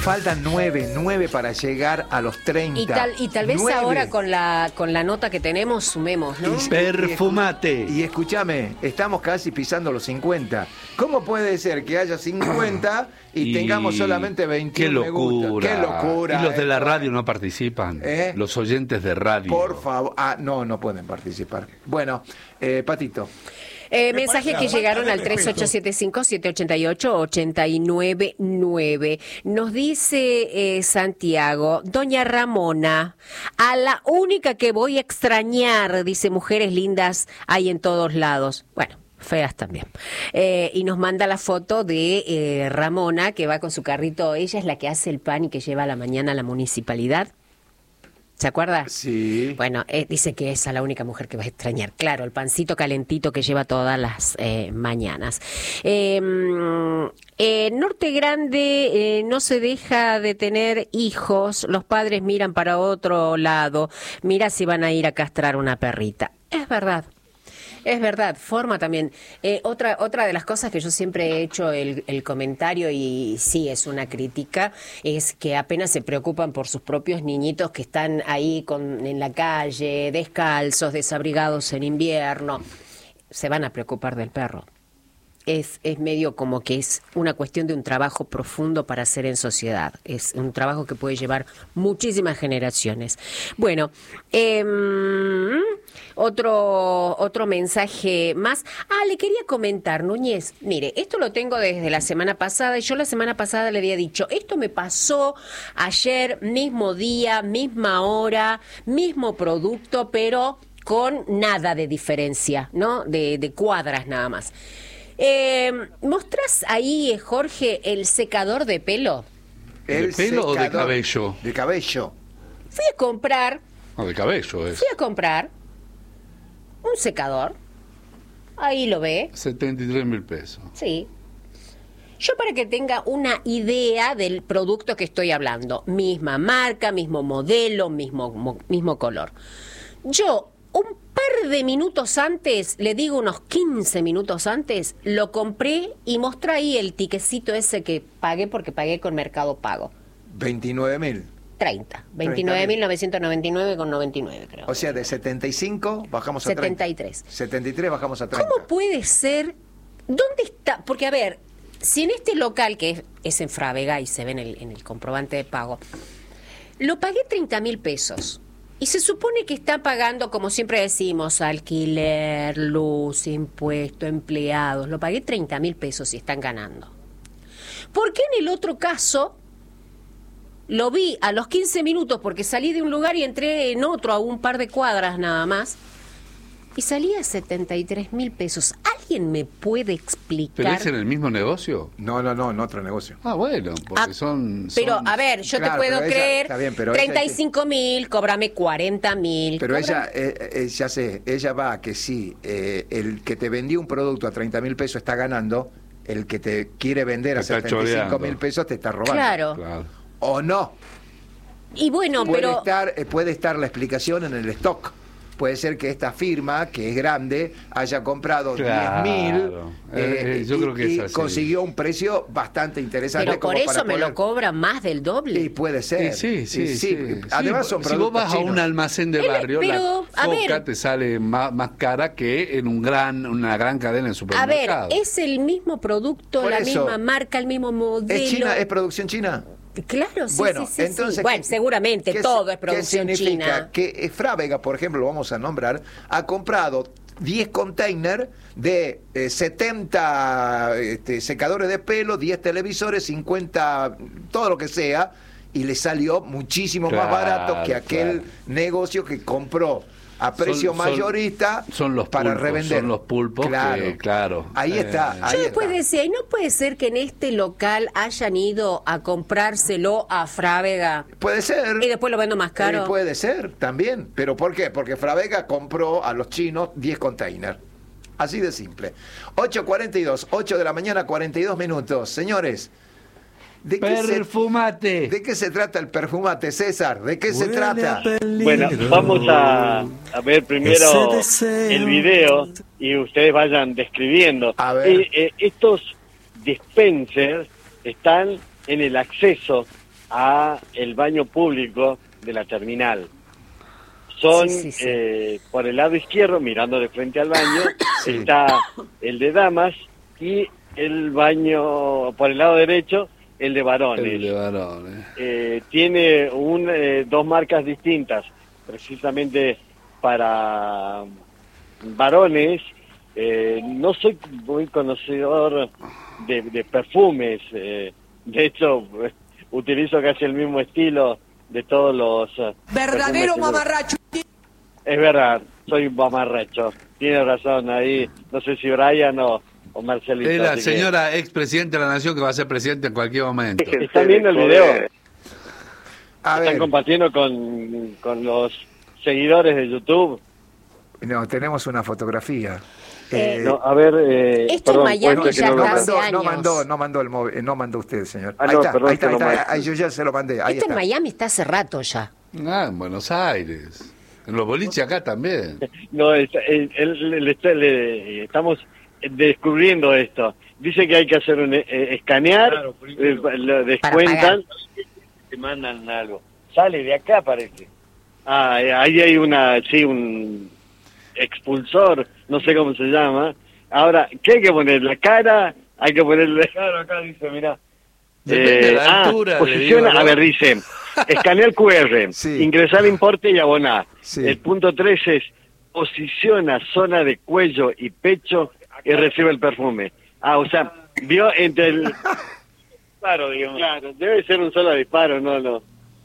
faltan 9 para llegar a los 30. Y tal vez 9. ahora con la nota que tenemos sumemos, ¿no? Perfumate. Y escúchame, estamos casi pisando los 50. ¿Cómo puede ser que haya 50 y tengamos solamente 21 me gusta? ¡Qué locura! Y los de la radio no participan. Los oyentes de radio. Por favor. No pueden participar. Bueno, Patito. Mensajes que llegaron al 3875-788-899. Nos dice Santiago, doña Ramona, a la única que voy a extrañar, dice, mujeres lindas hay en todos lados. Bueno, feas también. Y nos manda la foto de Ramona, que va con su carrito. Ella es la que hace el pan y que lleva a la mañana a la municipalidad. ¿Se acuerda? Sí. Bueno, dice que es la única mujer que va a extrañar. Claro, el pancito calentito que lleva todas las mañanas. Norte Grande no se deja de tener hijos. Los padres miran para otro lado. Mira si van a ir a castrar una perrita. Es verdad. Es verdad, forma también. Otra de las cosas que yo siempre he hecho el comentario, y sí es una crítica, es que apenas se preocupan por sus propios niñitos que están ahí en la calle, descalzos, desabrigados en invierno, se van a preocupar del perro. Es medio como que es una cuestión de un trabajo profundo para hacer en sociedad. Es un trabajo que puede llevar muchísimas generaciones. Bueno, otro mensaje más. Le quería comentar, Núñez, mire, esto lo tengo desde la semana pasada, y yo la semana pasada le había dicho, esto me pasó ayer, mismo día, misma hora, mismo producto, pero con nada de diferencia, ¿no? De cuadras nada más. ¿Mostrás ahí, Jorge, el secador de pelo? ¿De pelo o de cabello? De cabello. Fui a comprar. No, de cabello es. Fui a comprar un secador. Ahí lo ve. 73.000 pesos. Sí. Yo, para que tenga una idea del producto que estoy hablando, misma marca, mismo modelo, mismo color. Yo, un par de minutos antes, le digo unos 15 minutos antes, lo compré y mostré ahí el tiquecito ese que pagué, porque pagué con Mercado Pago. 29.000. 29.999,99, creo. O sea, de 75 bajamos a 73. 30. 73 bajamos a 30. ¿Cómo puede ser? ¿Dónde está? Porque, a ver, si en este local, que es en Frávega y se ve en el comprobante de pago, lo pagué 30.000 pesos. Y se supone que está pagando, como siempre decimos, alquiler, luz, impuesto, empleados. Lo pagué 30.000 pesos y están ganando. ¿Por qué en el otro caso lo vi a los 15 minutos, porque salí de un lugar y entré en otro a un par de cuadras nada más, y salía a 73.000 pesos? ¿Alguien me puede explicar? ¿Pero es en el mismo negocio? No, en otro negocio. Bueno, porque son... Pero, a ver, yo claro, te puedo creer, está bien, pero 35.000, cóbrame 40.000. Pero ella, ya sé, ella va a que sí, el que te vendió un producto a 30.000 pesos está ganando, el que te quiere vender a 75.000 pesos te está robando. Claro. ¿O no? Y bueno, puede estar la explicación en el stock. Puede ser que esta firma, que es grande, haya comprado 10.000 yo creo que y es así. consiguió un precio bastante interesante. Pero por eso me lo cobran más del doble. Y puede ser. Sí. Además son productos si vos vas a un chinos. almacén de barrio, pero, la coca te sale más cara que en una gran cadena de supermercados. A ver, es el mismo producto, Por la eso, misma marca, el mismo modelo. ¿Es China? ¿Es producción china? Claro, sí, bueno, sí. Entonces, bueno, seguramente todo es producción ¿qué significa? china. Que Frávega, por ejemplo, lo vamos a nombrar, ha comprado 10 containers de 70 secadores de pelo, 10 televisores, 50, todo lo que sea, y le salió muchísimo más barato que aquel negocio que compró a precio mayorista para revender. Son los pulpos, claro. Ahí está. Yo después decía, ¿y no puede ser que en este local hayan ido a comprárselo a Frávega? Puede ser. Y después lo vendo más caro. Puede ser, también. ¿Pero por qué? Porque Frávega compró a los chinos 10 containers. Así de simple. 8:42, 8 de la mañana, 42 minutos. Señores, Perfumate. ¿de qué se trata el perfumate, César? ¿De qué se trata? Bueno, vamos a ver primero el video y ustedes vayan describiendo. A ver. Estos dispensers están en el acceso a el baño público de la terminal. Son, por el lado izquierdo, mirando de frente al baño, está el de damas y el baño, por el lado derecho, el de varones. El de varones. Tiene dos marcas distintas, precisamente para varones. No soy muy conocedor de perfumes, de hecho utilizo casi el mismo estilo de todos los verdadero mamarracho. Es verdad, soy un mamarracho, tiene razón ahí, no sé si Brian o Marcelito. Es la señora expresidenta de la Nación que va a ser presidente en cualquier momento. ¿Están viendo el video? A ¿Están ver. compartiendo con los seguidores de YouTube? No, tenemos una fotografía. No, a ver, esto en Miami puede ser ya que no está lo- hace años. no mandó el móvil, no mandó usted, señor. Ah, Ahí no, está, perdón, ahí está, que ahí lo está. mandé. Ahí yo ya se lo mandé. Ahí Esto en está. Miami está hace rato ya. En Buenos Aires. En los boliches acá también. No, estamos descubriendo esto. Dice que hay que hacer un escanear, lo descuentan, te mandan algo. Sale de acá, parece. Ah, ahí hay un expulsor, no sé cómo se llama. Ahora, ¿qué hay que poner? ¿La cara? Hay que ponerle... Claro, acá dice, mirá. Depende de la altura, le posiciona, digo, ¿no? a ver, dice, escanear QR, Sí. ingresar importe y abonar. Sí. El punto 3 es, posiciona zona de cuello y pecho y recibe el perfume. Ah, o sea, vio entre el... Claro, digamos. Claro, debe ser un solo disparo, no.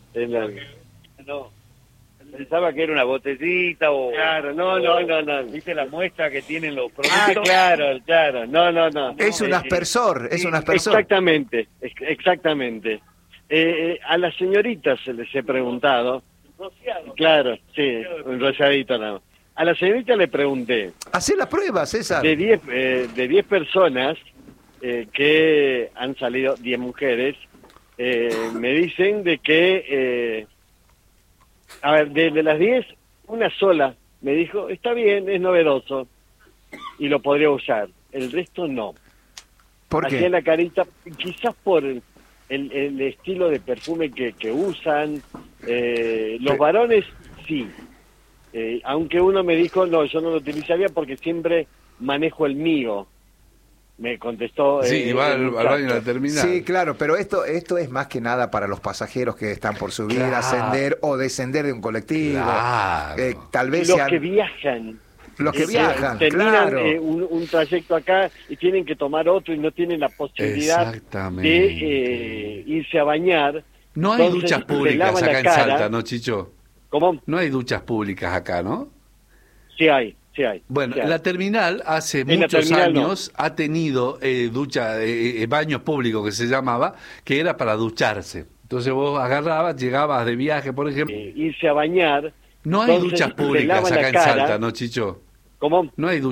No. Pensaba que era una botellita o... Claro, no. ¿Viste la muestra que tienen los Ah, productos? claro, no. Es un aspersor, es un aspersor. Exactamente. A las señoritas se les he preguntado. Claro, sí, un rociadito nada más. A la señorita le pregunté, Hacé la prueba, César. de 10 personas que han salido, 10 mujeres, me dicen de que, a ver, de las 10, una sola me dijo, está bien, es novedoso, y lo podría usar. El resto no. ¿Por Hacía qué? la carita, quizás por el estilo de perfume que usan. Los varones, sí. Aunque uno me dijo, no, yo no lo utilizaría porque siempre manejo el mío. Me contestó. Sí, y va el al baño de muchacho. la terminal. Sí, claro, pero esto es más que nada para los pasajeros que están por subir, Claro. ascender o descender de un colectivo. Claro. Tal vez Los sean que viajan. los que viajan, terminan claro. un trayecto acá y tienen que tomar otro y no tienen la posibilidad Exactamente. de irse a bañar. No hay Entonces, duchas se públicas lavan acá la en cara. Salta, ¿no, Chicho? ¿Cómo? No hay duchas públicas acá, ¿no? Sí hay. Bueno, Sí hay. la terminal hace En la muchos terminal no. años ha tenido baños públicos que se llamaba, que era para ducharse. Entonces vos agarrabas, llegabas de viaje, por ejemplo. Irse a bañar. No hay entonces duchas se públicas lavan acá la en cara. Salta, ¿no, Chicho? ¿Cómo? No hay